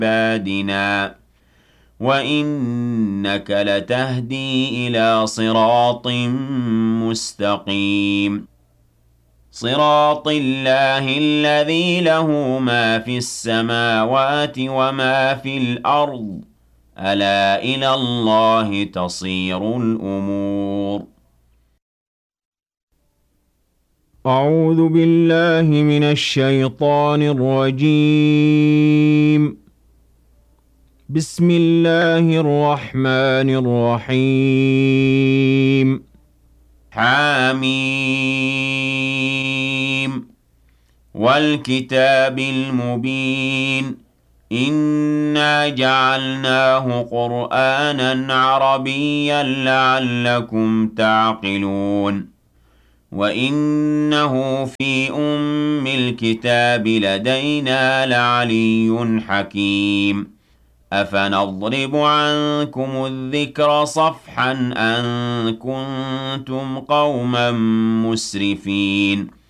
عبادنا وإنك لتهدي إلى صراط مستقيم صراط الله الذي له ما في السماوات وما في الأرض ألا إلى الله تصير الأمور أعوذ بالله من الشيطان الرجيم بسم الله الرحمن الرحيم حميم والكتاب المبين إنا جعلناه قرآنا عربيا لعلكم تعقلون وإنه في أم الكتاب لدينا لعلي حكيم أفنضرب عنكم الذكر صفحا أن كنتم قوما مسرفين